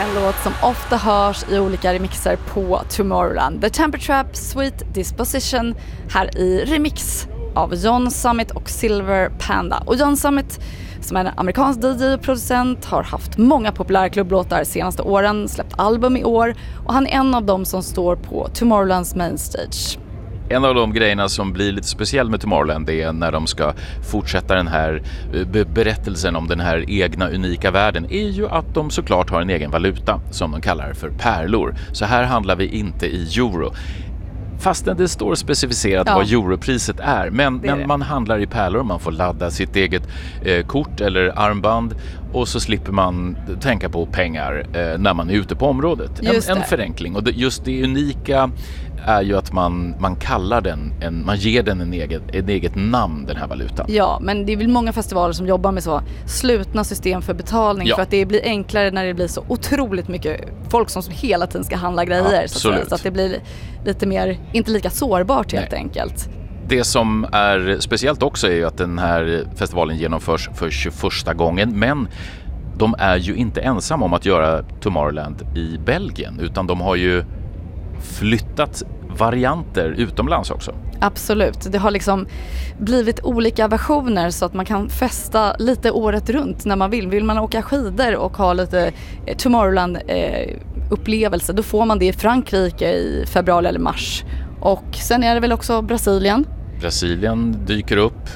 en låt som ofta hörs i olika remixer på Tomorrowland. The Temper Trap, Sweet Disposition, här i remix av John Summit och Silver Panda. Och John Summit, som är en amerikansk DJ och producent, har haft många populära klubblåtar senaste åren, släppt album i år, och han är en av dem som står på Tomorrowlands main stage. En av de grejerna som blir lite speciell med Tomorrowland är när de ska fortsätta den här berättelsen om den här egna unika världen, är ju att de såklart har en egen valuta som de kallar för pärlor. Så här handlar vi inte i euro. Fastän det står specificerat vad europriset är. Men man handlar i pärlor, man får ladda sitt eget kort eller armband, och så slipper man tänka på pengar när man är ute på området. En förenkling. Och just det unika är ju att man kallar den, man ger den ett eget namn, den här valutan. Ja, men det är väl många festivaler som jobbar med så slutna system för betalning, för att det blir enklare när det blir så otroligt mycket folk som hela tiden ska handla grejer. Så att det blir lite mer, inte lika sårbart helt enkelt. Det som är speciellt också är ju att den här festivalen genomförs för 21:a gången, men de är ju inte ensamma om att göra Tomorrowland i Belgien, utan de har ju flyttat varianter utomlands också. Absolut, det har liksom blivit olika versioner så att man kan festa lite året runt när man vill. Vill man åka skidor och ha lite Tomorrowland upplevelse, då får man det i Frankrike i februari eller mars. Och sen är det väl också Brasilien. Brasilien dyker upp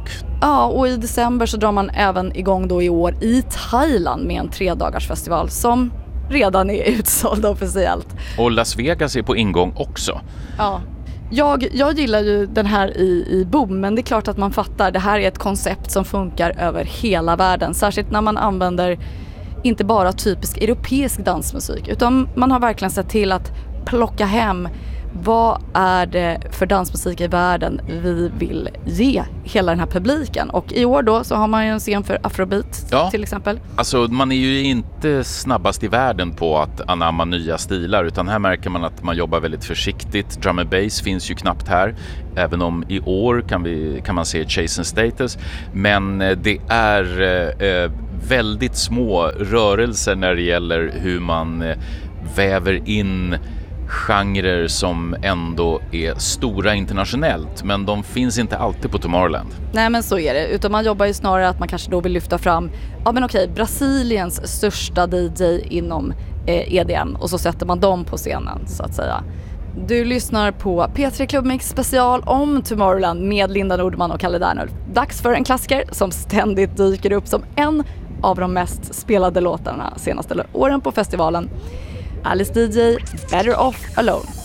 och i december så drar man även igång då i år i Thailand med en 3-dagarsfestival som redan är utsåld officiellt. Och Las Vegas är på ingång också. Ja. Jag gillar ju den här i boom, men det är klart att man fattar, det här är ett koncept som funkar över hela världen. Särskilt när man använder inte bara typisk europeisk dansmusik, utan man har verkligen sett till att plocka hem vad är det för dansmusik i världen vi vill ge hela den här publiken. Och i år då så har man ju en scen för Afrobeat till exempel. Alltså man är ju inte snabbast i världen på att anamma nya stilar, utan här märker man att man jobbar väldigt försiktigt. Drum and bass finns ju knappt här, även om i år kan man se Chase and Status. Men det är väldigt små rörelser när det gäller hur man väver in genrer som ändå är stora internationellt, men de finns inte alltid på Tomorrowland. Nej, men så är det, utan man jobbar ju snarare att man kanske då vill lyfta fram Brasiliens största DJ inom EDM, och så sätter man dem på scenen så att säga. Du lyssnar på P3 Klubbmix special om Tomorrowland med Linda Nordman och Kalle Dernulf. Dags för en klassiker som ständigt dyker upp som en av de mest spelade låtarna senaste åren på festivalen. Alice DJ, Better Off Alone.